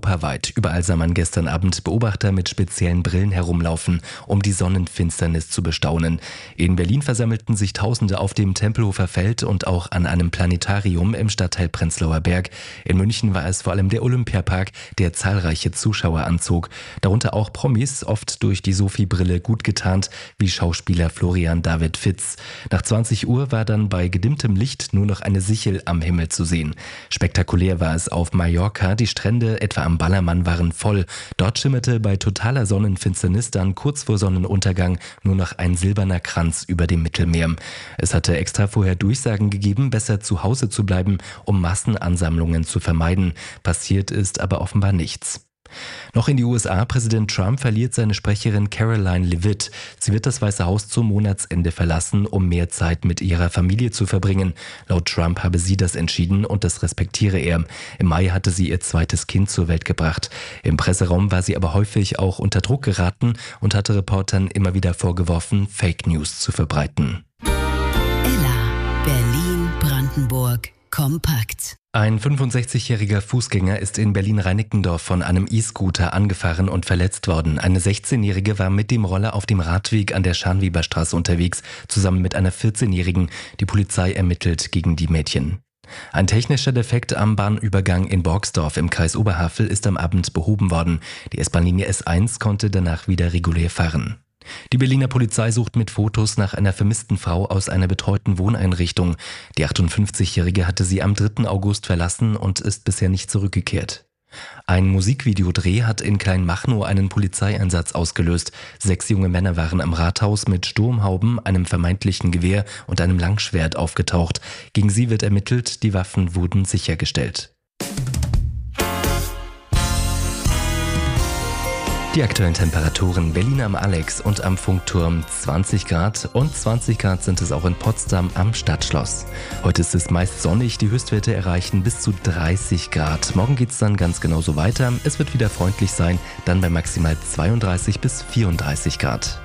Europaweit. Überall sah man gestern Abend Beobachter mit speziellen Brillen herumlaufen, um die Sonnenfinsternis zu bestaunen. In Berlin versammelten sich Tausende auf dem Tempelhofer Feld und auch an einem Planetarium im Stadtteil Prenzlauer Berg. In München war es vor allem der Olympiapark, der zahlreiche Zuschauer anzog. Darunter auch Promis, oft durch die Sophie-Brille gut getarnt, wie Schauspieler Florian David Fitz. Nach 20 Uhr war dann bei gedimmtem Licht nur noch eine Sichel am Himmel zu sehen. Spektakulär war es auf Mallorca. Die Strände etwa am Ballermann waren voll. Dort schimmerte bei totaler Sonnenfinsternis dann kurz vor Sonnenuntergang nur noch ein silberner Kranz über dem Mittelmeer. Es hatte extra vorher Durchsagen gegeben, besser zu Hause zu bleiben, um Massenansammlungen zu vermeiden. Passiert ist aber offenbar nichts. Noch in die USA. Präsident Trump verliert seine Sprecherin Karoline Leavitt. Sie wird das Weiße Haus zum Monatsende verlassen, um mehr Zeit mit ihrer Familie zu verbringen. Laut Trump habe sie das entschieden und das respektiere er. Im Mai hatte sie ihr zweites Kind zur Welt gebracht. Im Presseraum war sie aber häufig auch unter Druck geraten und hatte Reportern immer wieder vorgeworfen, Fake News zu verbreiten. Ella, Berlin, Brandenburg, kompakt. Ein 65-jähriger Fußgänger ist in Berlin-Reinickendorf von einem E-Scooter angefahren und verletzt worden. Eine 16-Jährige war mit dem Roller auf dem Radweg an der Scharnweberstraße unterwegs, zusammen mit einer 14-Jährigen. Die Polizei ermittelt gegen die Mädchen. Ein technischer Defekt am Bahnübergang in Borgsdorf im Kreis Oberhavel ist am Abend behoben worden. Die S-Bahn-Linie S1 konnte danach wieder regulär fahren. Die Berliner Polizei sucht mit Fotos nach einer vermissten Frau aus einer betreuten Wohneinrichtung. Die 58-Jährige hatte sie am 3. August verlassen und ist bisher nicht zurückgekehrt. Ein Musikvideodreh hat in Kleinmachnow einen Polizeieinsatz ausgelöst. 6 junge Männer waren am Rathaus mit Sturmhauben, einem vermeintlichen Gewehr und einem Langschwert aufgetaucht. Gegen sie wird ermittelt, die Waffen wurden sichergestellt. Die aktuellen Temperaturen: Berlin am Alex und am Funkturm 20 Grad und 20 Grad sind es auch in Potsdam am Stadtschloss. Heute ist es meist sonnig, die Höchstwerte erreichen bis zu 30 Grad. Morgen geht es dann ganz genauso weiter. Es wird wieder freundlich sein, dann bei maximal 32 bis 34 Grad.